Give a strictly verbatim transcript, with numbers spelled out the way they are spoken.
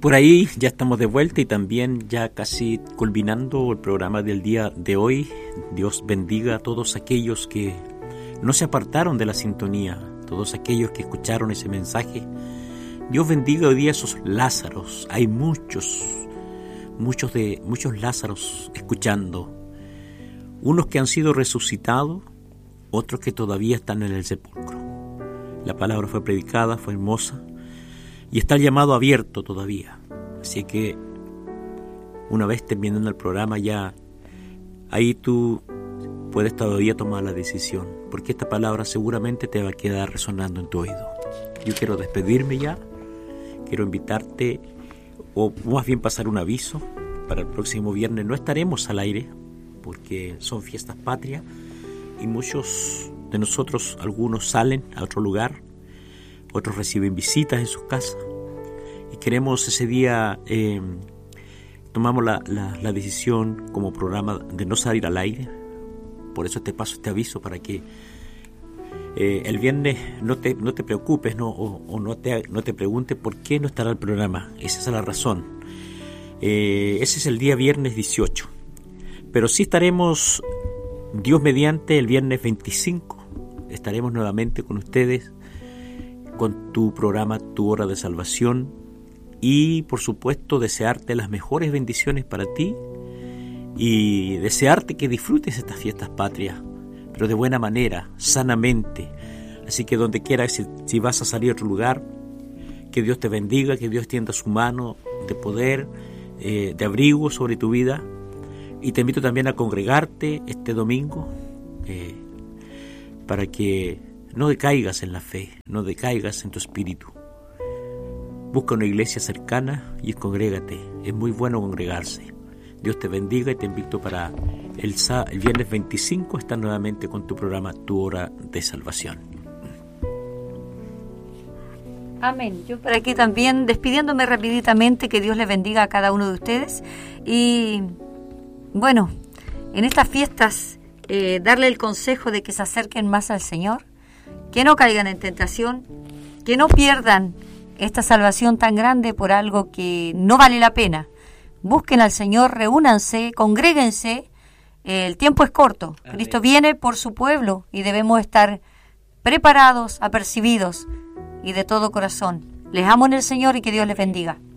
por ahí ya estamos de vuelta y también ya casi culminando el programa del día de hoy. Dios bendiga a todos aquellos que no se apartaron de la sintonía, todos aquellos que escucharon ese mensaje. Dios bendiga hoy día a esos Lázaros. Hay muchos, muchos de muchos Lázaros escuchando. Unos que han sido resucitados, otros que todavía están en el sepulcro. La palabra fue predicada, fue hermosa. Y está el llamado abierto todavía. Así que una vez terminando el programa ya, ahí tú puedes todavía tomar la decisión. Porque esta palabra seguramente te va a quedar resonando en tu oído. Yo quiero despedirme ya. Quiero invitarte, o más bien pasar un aviso. Para el próximo viernes no estaremos al aire, porque son fiestas patrias. Y muchos de nosotros, algunos salen a otro lugar. Otros reciben visitas en sus casas y queremos ese día, eh, tomamos la, la, la decisión como programa de no salir al aire. Por eso te paso este aviso para que eh, el viernes no te, no te preocupes no, o, o no, te, no te preguntes por qué no estará el programa. Esa es la razón. Eh, ese es el día viernes dieciocho. Pero sí estaremos, Dios mediante, el viernes veinticinco. Estaremos nuevamente con ustedes con tu programa Tu Hora de Salvación y por supuesto desearte las mejores bendiciones para ti y desearte que disfrutes estas fiestas patrias, pero de buena manera, sanamente. Así que donde quiera, si, si vas a salir a otro lugar, que Dios te bendiga, que Dios tienda su mano de poder, eh, de abrigo sobre tu vida. Y te invito también a congregarte este domingo eh, para que no decaigas en la fe, no decaigas en tu espíritu. Busca una iglesia cercana y congrégate. Es muy bueno congregarse. Dios te bendiga y te invito para el, el viernes veinticinco a estar nuevamente con tu programa Tu Hora de Salvación. Amén. Yo por aquí también despidiéndome rapiditamente, que Dios les bendiga a cada uno de ustedes. Y bueno, en estas fiestas eh, darle el consejo de que se acerquen más al Señor, que no caigan en tentación, que no pierdan esta salvación tan grande por algo que no vale la pena. Busquen al Señor, reúnanse, congréguense. El tiempo es corto. Amén. Cristo viene por su pueblo y debemos estar preparados, apercibidos y de todo corazón. Les amo en el Señor y que Dios les bendiga.